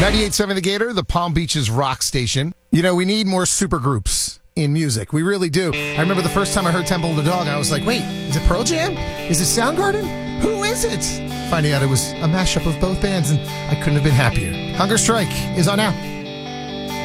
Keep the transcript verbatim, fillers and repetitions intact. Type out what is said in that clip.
ninety-eight point seven The Gator, the Palm Beaches rock station. You know, we need more supergroups in music. We really do. I remember the first time I heard Temple of the Dog, I was like, wait, is it Pearl Jam? Is it Soundgarden? Who is it? Finding out it was a mashup of both bands, and I couldn't have been happier. Hunger Strike is on now.